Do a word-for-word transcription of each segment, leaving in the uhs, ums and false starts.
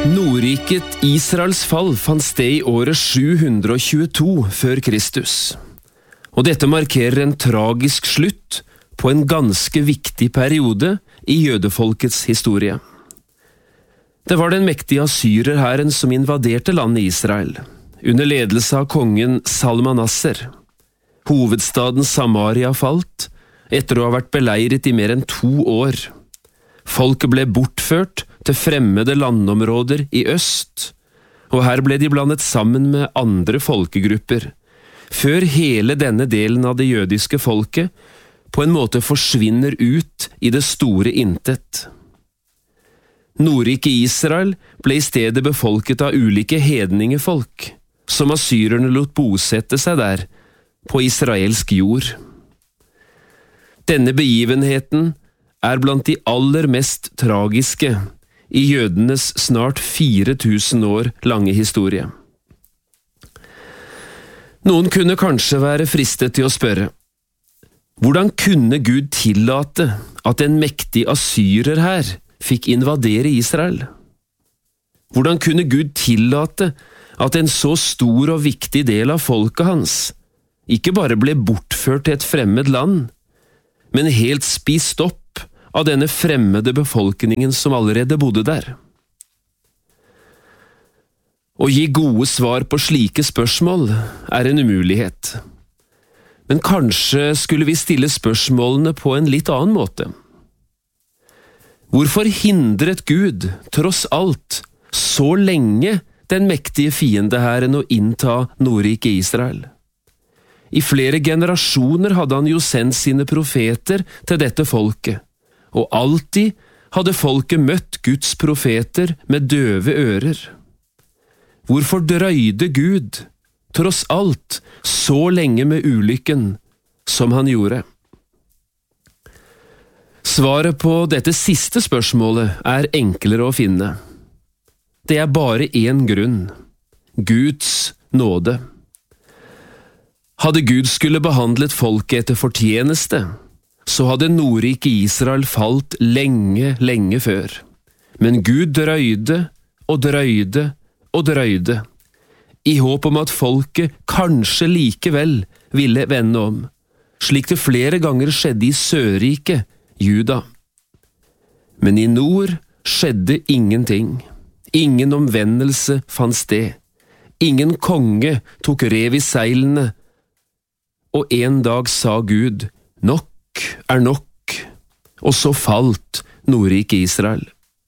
Nordriket Israels fall fant sted i året sju hundre tjueto før Kristus, og dette markerer en tragisk slutt på en ganske viktig periode i jødefolkets historie. Det var den mektige assyrerhæren som invaderte landet Israel, under ledelse av kongen Salmanasser. Hovedstaden Samaria falt, etter å ha vært beleiret i mer enn to år. Folket ble bortført til fremmede landområder i øst, og her ble de blandet sammen med andre folkegrupper, før hele denne delen av det jødiske folket på en måte forsvinner ut i det store intet. Nordriket Israel ble i stedet befolket av ulike hedningefolk, som assyrerne lot bosette seg der, på israelsk jord. Denne begivenheten er blant de aller mest tragiske i jødenes snart fire tusen år lange historie. Noen kunne kanskje være fristet til å spørre, hvordan kunne Gud tillate at en mektig assyrer her fikk invadere Israel? Hvordan kunne Gud tillate at en så stor og viktig del av folket hans ikke bare ble bortført til et fremmed land, men helt spist opp av denne fremmede befolkningen som allerede bodde der? Å gi gode svar på slike spørsmål er en umulighet. Men kanskje skulle vi stille spørsmålene på en litt annen måte. Hvorfor hindret Gud, tross alt, så lenge den mektige fiendehæren å innta Nordriket Israel? I flere generasjoner hadde han jo sendt sine profeter til dette folket, og alltid hadde folket møtt Guds profeter med døve ører. Hvorfor drøyde Gud, tross alt, så lenge med ulykken som han gjorde? Svaret på dette siste spørsmålet er enklere å finne. Det er bare én grunn: Guds nåde. Hadde Gud skulle behandlet folket etter fortjeneste, så hadde Nordriket Israel falt lenge, lenge før. Men Gud drøyde og drøyde og drøyde, i håp om at folket kanskje likevel ville vende om, slik det flere ganger skjedde i Sørriket, Juda. Men i nord skjedde ingenting. Ingen omvendelse fant sted. Ingen konge tok rev i seilene, og en dag sa Gud, nok er nok, og så falt Nordriket Israel.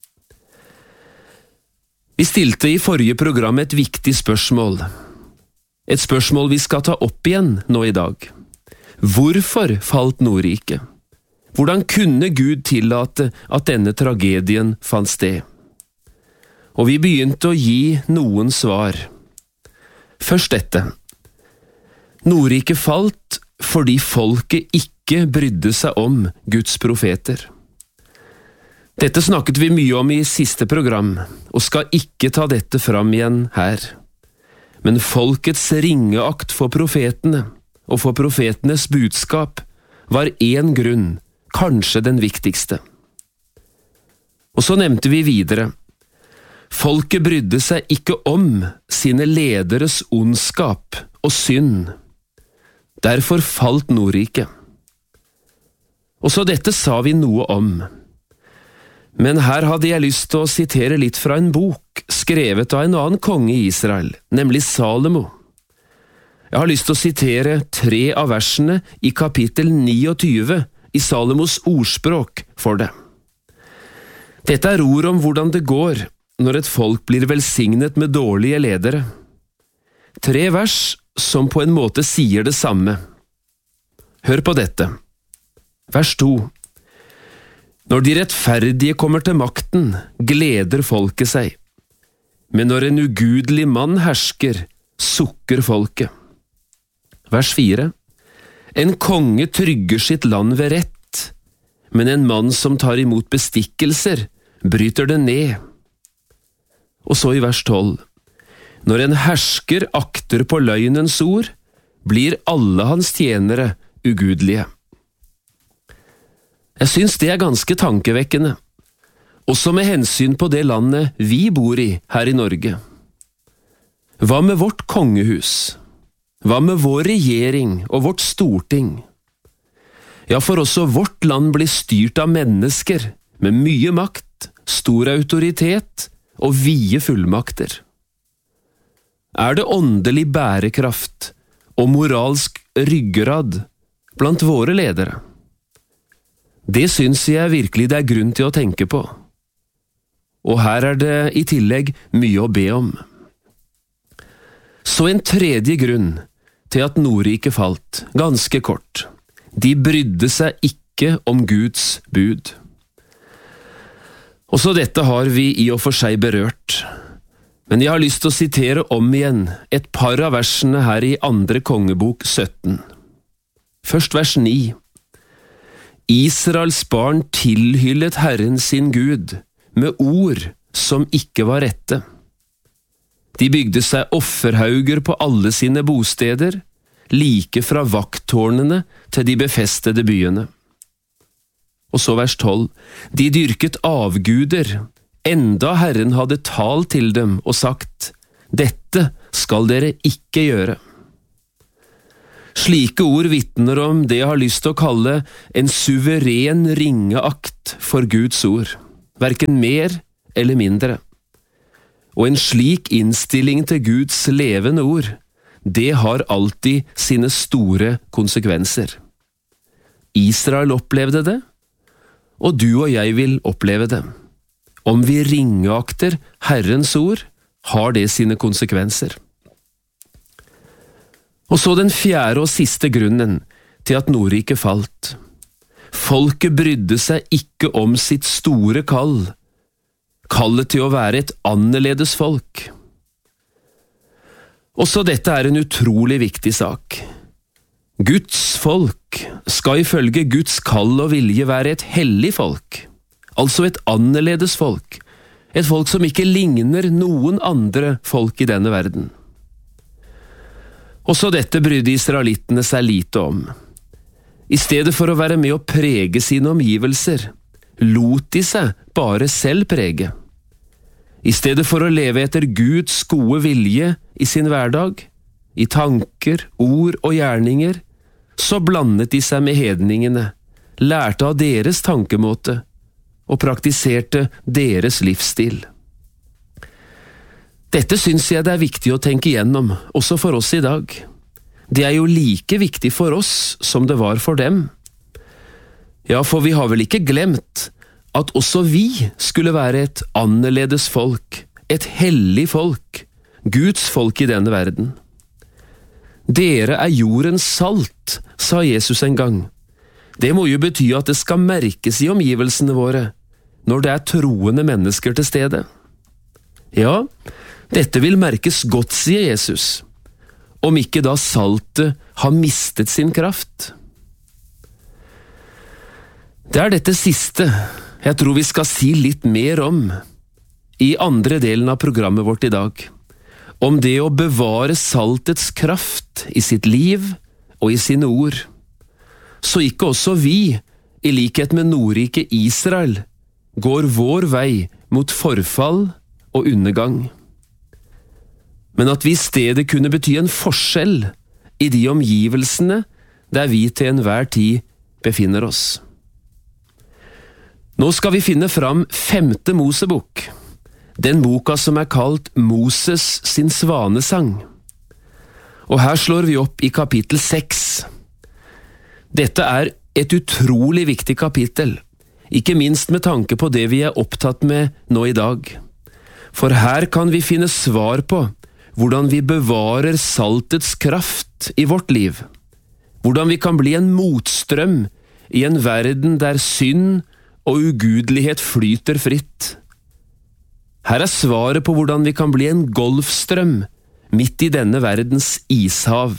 Vi stilte i forrige program et viktig spørsmål. Et spørsmål vi skal ta opp igjen nå i dag. Hvorfor falt Nordriket? Hvordan kunne Gud tillate at denne tragedien fant sted? Og vi begynte å gi noen svar. Først dette. Nordriket falt fordi folket ikke brydde seg om Guds profeter. Dette snakket vi mye om i siste program, og skal ikke ta dette fram igjen her. Men folkets ringeakt for profetene, og for profetenes budskap, var én grunn, kanskje den viktigste. Og så nevnte vi videre, folket brydde seg ikke om sine lederes ondskap og synd. Derfor falt Nordriket. Og så dette sa vi noe om. Men her hadde jeg lyst til å sitere litt fra en bok skrevet av en annen konge i Israel, nemlig Salomo. Jeg har lyst til å sitere tre av versene i kapittel niogtyve i Salomos ordspråk for det. Dette er ord om hvordan det går når et folk blir velsignet med dårlige ledere. Tre vers som på en måte sier det samme. Hør på dette. Vers to. Når de rettferdige kommer til makten, gleder folket seg. Men når en ugudelig mann hersker, sukker folket. Vers fire. En konge trygger sitt land ved rett, men en mann som tar imot bestikkelser, bryter det ned. Og så i vers tolv. Når en hersker akter på løgnens ord, blir alle hans tjenere ugudelige. Jeg synes det er ganske tankevekkende, også med hensyn på det landet vi bor i her i Norge. Hva med vårt kongehus? Hva med vår regjering og vårt storting? Ja, for også vårt land blir styrt av mennesker med mye makt, stor autoritet og vide fullmakter. Er det åndelig bærekraft og moralsk ryggrad blant våre ledere? Det syns jeg virkelig det er grunn til å tenke på. Og her er det i tillegg mye å be om. Så en tredje grunn til at Nordriket falt, ganske kort. De brydde seg ikke om Guds bud. Også dette har vi i og for seg berørt. Men jeg har lyst til å sitere om igjen et par av versene her i andre kongebok sytten. Først vers ni. Israels barn tilhyllet Herren sin Gud med ord som ikke var rette. De bygde seg offerhauger på alle sine bosteder, like fra vakttårnene til de befestede byene. Og så vers tolv. De dyrket avguder, enda Herren hadde talt til dem og sagt, dette skal dere ikke gjøre. Slike ord vitner om det jeg har lyst til å kalle en suveren ringeakt for Guds ord, hverken mer eller mindre. Og en slik innstilling til Guds levende ord, det har alltid sine store konsekvenser. Israel opplevde det, og du og jeg vil oppleve det. Om vi ringeakter Herrens ord, har det sine konsekvenser. Og så den fjerde og siste grunnen til at Nordriket falt. Folket brydde seg ikke om sitt store kall, kallet til å være et annerledes folk. Også dette er en utrolig viktig sak. Guds folk skal ifølge Guds kall og vilje være et hellig folk, altså et annerledes folk, et folk som ikke ligner noen andre folk i denne verden. Også dette brydde israelittene seg lite om. I stedet for å være med å prege sine omgivelser, lot de seg bare selv prege. I stedet for å leve etter Guds gode vilje i sin hverdag, i tanker, ord og gjerninger, så blandet de seg med hedningene, lærte av deres tankemåte og praktiserte deres livsstil. Dette syns jeg det er viktig å tenke igjennom, også for oss i dag. Det er jo like viktig for oss som det var for dem. Ja, for vi har vel ikke glemt at også vi skulle være et annerledes folk, et hellig folk, Guds folk i denne verden. Dere er jordens salt, sa Jesus en gang. Det må jo bety at det skal merkes i omgivelsene våre, når det er troende mennesker til stede. Ja, dette vil merkes godt, sier Jesus, om ikke da saltet har mistet sin kraft. Det er dette siste jeg tror vi skal si litt mer om i andre delen av programmet vårt i dag, om det å bevare saltets kraft i sitt liv og i sine ord, så ikke også vi, i likhet med Nordriket Israel, går vår vei mot forfall og undergang. Men at vi i stedet kunne bety en forskjell i de omgivelsene der vi til enhver tid befinner oss. Nå skal vi finne fram femte Mosebok, den boka som er kalt Moses sin svanesang. Og her slår vi opp i kapittel seks. Dette er et utrolig viktig kapittel, ikke minst med tanke på det vi er opptatt med nå i dag. For her kan vi finne svar på hvordan vi bevarer saltets kraft i vårt liv, hvordan vi kan bli en motstrøm i en verden der synd og ugudelighet flyter fritt. Her er svaret på hvordan vi kan bli en golfstrøm midt i denne verdens ishav.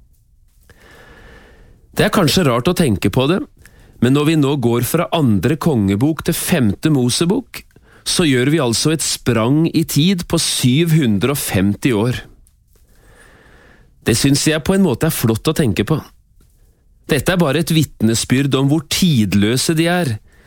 Det er kanskje rart å tenke på det, men når vi nå går fra andre kongebok til femte Mosebok, så gjør vi altså et sprang i tid på syv hundre og femti år. Det syns jeg på en måte er flott å tenke på. Dette er bare et vitnesbyrd om hvor tidløse de er,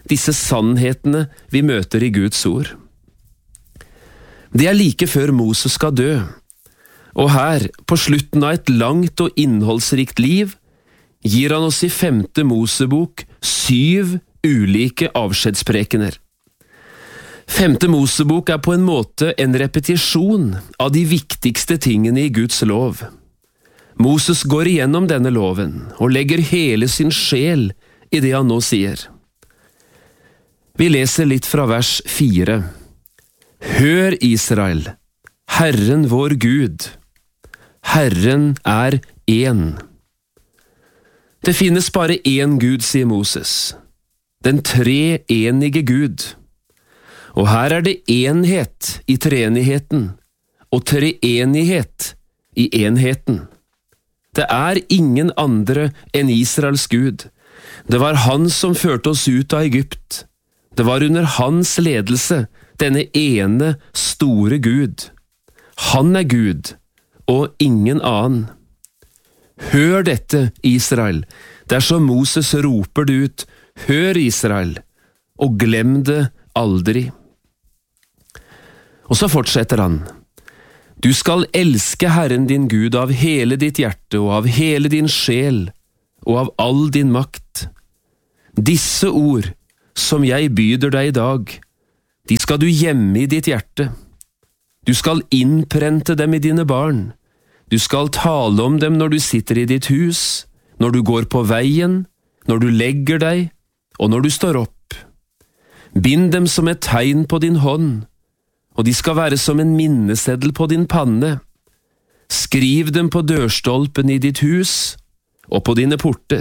disse sannhetene vi møter i Guds ord. Det er like før Moses skal dø, og her, på slutten av et langt og innholdsrikt liv, gir han oss i femte Mosebok syv ulike avskjedsprekener. Femte Mosebok er på en måte en repetisjon av de viktigste tingene i Guds lov. Moses går igjennom denne loven og legger hele sin sjel i det han nå sier. Vi leser litt fra vers fire. Hør, Israel, Herren vår Gud. Herren er én. Det finnes bare én Gud, sier Moses. Den treenige Gud. Og her er det enhet i treenigheten, og treenighet i enheten. Det er ingen andre enn Israels Gud. Det var han som førte oss ut av Egypt. Det var under hans ledelse, denne ene store Gud. Han er Gud, og ingen annen. Hør dette, Israel, dersom Moses roper det ut, hør Israel, og glem det aldri. Og så fortsetter han. Du skal elske Herren din Gud av hele ditt hjerte og av hele din sjel og av all din makt. Disse ord, som jeg byder deg i dag, de skal du gjemme i ditt hjerte. Du skal innprente dem i dine barn. Du skal tale om dem når du sitter i ditt hus, når du går på veien, når du legger deg, og når du står opp. Bind dem som et tegn på din hånd, og de skal være som en minneseddel på din panne. Skriv dem på dørstolpen i ditt hus og på dine porter.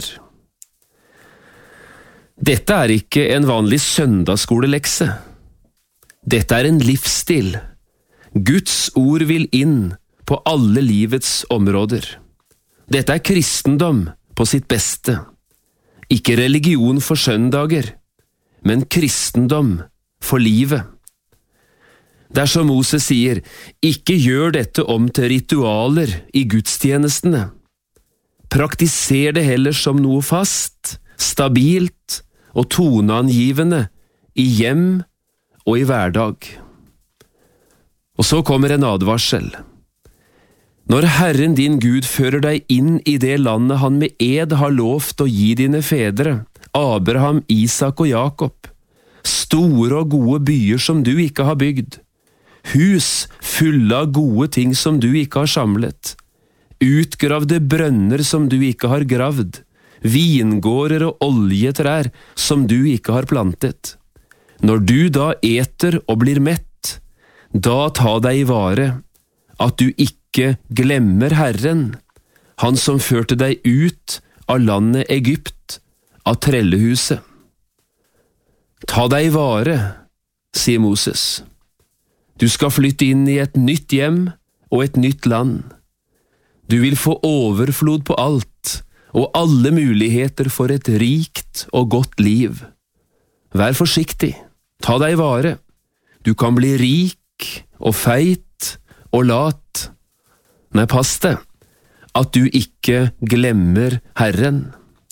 Dette er ikke en vanlig søndagsskolelekse. Dette er en livsstil. Guds ord vil inn på alle livets områder. Dette er kristendom på sitt beste. Ikke religion for søndager, men kristendom for livet. Dersom Moses sier, ikke gjør dette om til ritualer i gudstjenestene. Praktiser det heller som noe fast, stabilt og toneangivende i hjem og i hverdag. Og så kommer en advarsel. Når Herren din Gud fører deg inn i det landet han med ed har lovt å gi dine fedre, Abraham, Isak og Jakob, store og gode byer som du ikke har bygd, hus fulle av gode ting som du ikke har samlet, utgravde brønner som du ikke har gravd, vingårder og oljetrær som du ikke har plantet. Når du da eter og blir mett, da ta deg i vare, at du ikke glemmer Herren, han som førte deg ut av landet Egypt, av trellehuset. Ta deg i vare, sier Moses. Du skal flytte inn i et nytt hjem og et nytt land. Du vil få overflod på alt, og alle muligheter for et rikt og godt liv. Vær forsiktig, ta deg i vare. Du kan bli rik og feit og lat. Nei, pass deg, at du ikke glemmer Herren.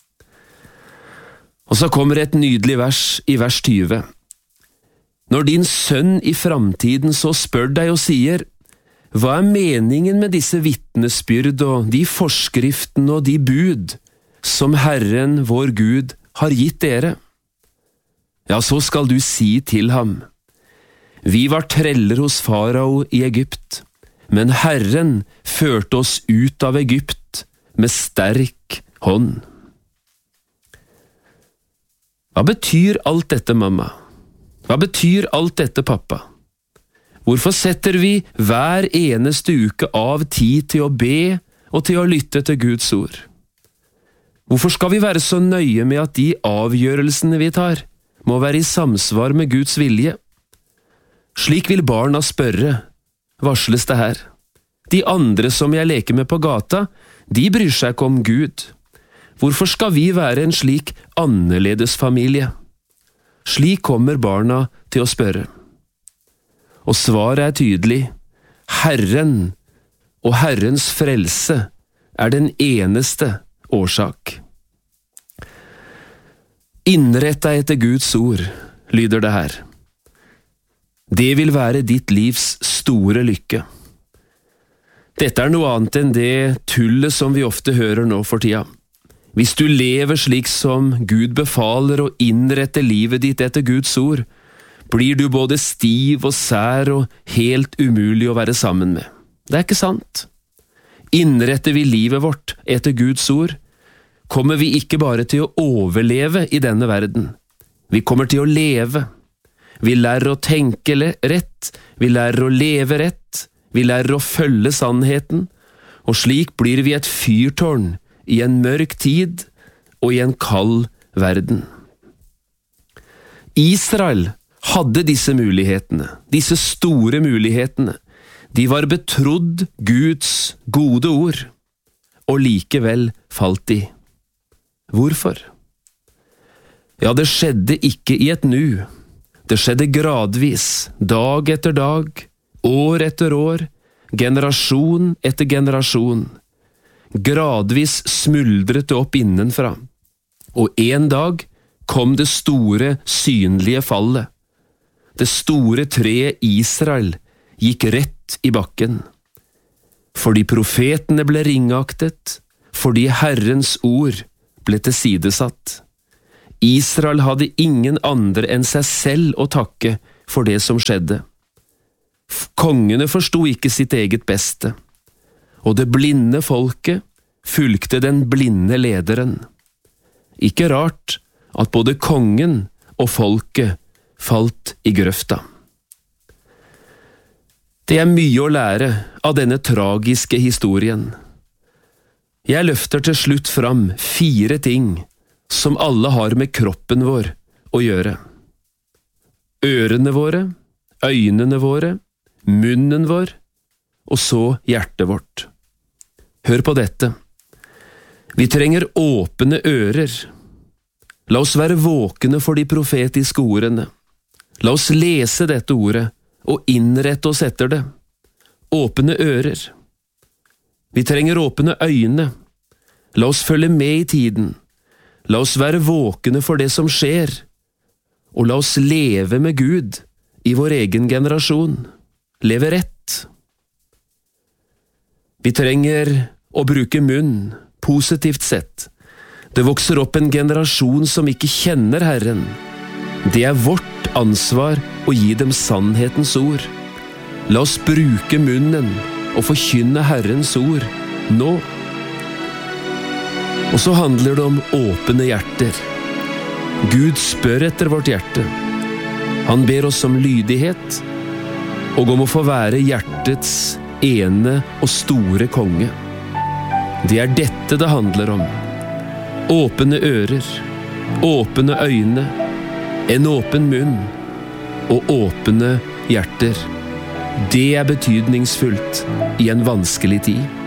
Og så kommer et nydelig vers i vers tyve. Når din sønn i framtiden så spør deg og sier, hva er meningen med disse vitnesbyrd og de forskriftene og de bud som Herren vår Gud har gitt dere? Ja, så skal du si til ham, vi var treller hos farao i Egypt, men Herren førte oss ut av Egypt med sterk hånd. Hva betyr alt dette, mamma? Hva betyr alt dette, pappa? Hvorfor setter vi hver eneste uke av tid til å be og til å lytte til Guds ord? Hvorfor skal vi være så nøye med at de avgjørelsene vi tar, må være i samsvar med Guds vilje? Slik vil barna spørre, varsles det her. De andre som jeg leker med på gata, de bryr seg ikke om Gud. Hvorfor skal vi være en slik annerledes familie? Slik kommer barna til å spørre. Og svaret er tydelig. Herren og Herrens frelse er den eneste årsak. Innrett deg etter Guds ord, lyder det her. Det vil være ditt livs store lykke. Dette er noe annet enn det tullet som vi ofte hører nå for tida. Hvis du lever slik som Gud befaler og innretter livet ditt etter Guds ord, blir du både stiv og sær og helt umulig å være sammen med. Det er ikke sant. Innretter vi livet vårt etter Guds ord, kommer vi ikke bare til å overleve i denne verden. Vi kommer til å leve. Vi lærer å tenke rett, vi lærer å leve rett, vi lærer å følge sannheten, og slik blir vi et fyrtårn i en mørk tid og i en kald verden. Israel hadde disse mulighetene, disse store mulighetene. De var betrodd Guds gode ord, og likevel falt de. Hvorfor? Ja, det skjedde ikke i et nu. Det skjedde gradvis, dag etter dag, år etter år, generasjon etter generasjon. Gradvis smuldret det opp innenfra, og en dag kom det store, synlige fallet. Det store treet Israel gikk rett i bakken. Fordi profetene ble ringaktet, fordi Herrens ord ble tilsidesatt. Israel hadde ingen andre enn seg selv å takke for det som skjedde. Kongene forsto ikke sitt eget beste, og det blinde folket fulgte den blinde lederen. Ikke rart at både kongen og folket falt i grøfta. Det er mye å lære av denne tragiske historien. Jeg løfter til slutt fram fire ting som alle har med kroppen vår å gjøre. Ørene våre, øynene våre, munnen vår, og så hjertet vårt. Hør på dette. Vi trenger åpne ører. La oss være våkne for de profetiske ordene. La oss lese dette ordet og innrette oss etter det. Åpne ører. Vi trenger åpne øyne. La oss følge med i tiden. La oss være våkne for det som skjer. Og la oss leve med Gud i vår egen generasjon. Leve rett. Vi trenger å bruke munn, positivt sett. Det vokser opp en generasjon som ikke kjenner Herren. Det er vårt ansvar å gi dem sannhetens ord. La oss bruke munnen og forkynne Herrens ord nå. Og så handler det om åpne hjerter. Gud spør etter vårt hjerte. Han ber oss om lydighet, og om å få være hjertets ene og store konge. Det er dette det handler om. Åpne ører, åpne øyne, en åpen munn og åpne hjerter. Det er betydningsfullt i en vanskelig tid.